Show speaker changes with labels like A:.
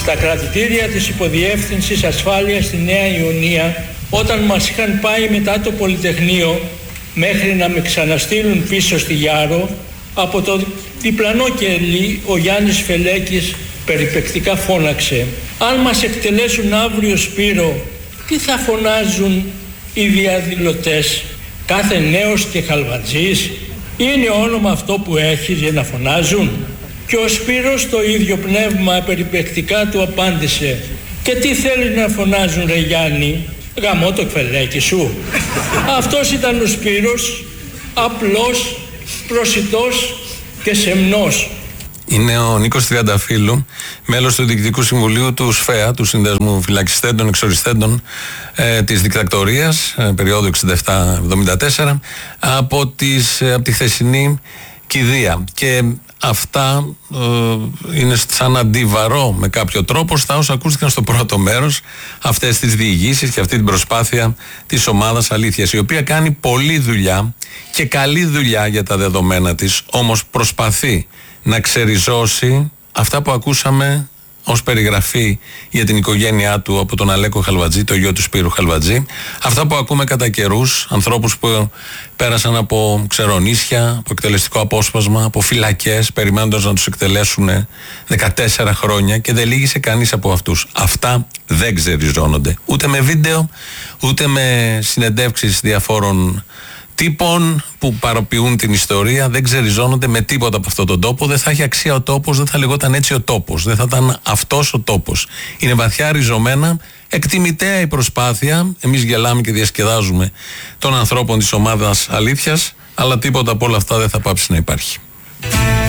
A: στα κρατητήρια της Υποδιεύθυνσης Ασφάλειας στη Νέα Ιωνία, όταν μας είχαν πάει μετά το Πολυτεχνείο μέχρι να με ξαναστείλουν πίσω στη Γιάρο, από το διπλανό κελί ο Γιάννης Φελέκης περιπεκτικά φώναξε: «Αν μας εκτελέσουν αύριο, Σπύρο, τι θα φωνάζουν οι διαδηλωτές? Κάθε νέος και χαλβατζής είναι όνομα αυτό που έχεις για να φωνάζουν?» Και ο Σπύρος το ίδιο πνεύμα περιπεκτικά του απάντησε: «Και τι θέλει να φωνάζουν, ρε Γιάννη? Γαμώ το Φελέκι σου». Αυτός ήταν ο Σπύρος, απλός, προσιτός και σεμνός.
B: Είναι ο Νίκος Τριανταφύλου, μέλος του Διοικητικού Συμβουλίου του ΣΦΕΑ, του Συνδέσμου Φυλακιστέντων Εξοριστέντων της Δικτακτορίας, περίοδου 67-74, από τη χθεσινή κηδεία. Και αυτά είναι σαν αντίβαρο με κάποιο τρόπο στα όσα ακούστηκαν στο πρώτο μέρος, αυτές τις διηγήσεις και αυτή την προσπάθεια της ομάδας Αλήθειας, η οποία κάνει πολλή δουλειά και καλή δουλειά για τα δεδομένα της, όμως προσπαθεί να ξεριζώσει αυτά που ακούσαμε ως περιγραφή για την οικογένειά του από τον Αλέκο Χαλβατζή, το γιο του Σπύρου Χαλβατζή. Αυτά που ακούμε κατά καιρούς, ανθρώπους που πέρασαν από ξερονίσια, από εκτελεστικό απόσπασμα, από φυλακές, περιμένοντας να τους εκτελέσουν 14 χρόνια και δεν λύγησε κανείς από αυτούς. Αυτά δεν ξεριζώνονται. Ούτε με βίντεο, ούτε με συνεντεύξεις διαφόρων τύπων που παροποιούν την ιστορία, δεν ξεριζώνονται με τίποτα από αυτόν τον τόπο. Δεν θα έχει αξία ο τόπος, δεν θα λεγόταν έτσι ο τόπος, δεν θα ήταν αυτός ο τόπος. Είναι βαθιά ριζωμένα, εκτιμητέα η προσπάθεια. Εμείς γελάμε και διασκεδάζουμε των ανθρώπων της ομάδας Αλήθειας, αλλά τίποτα από όλα αυτά δεν θα πάψει να υπάρχει.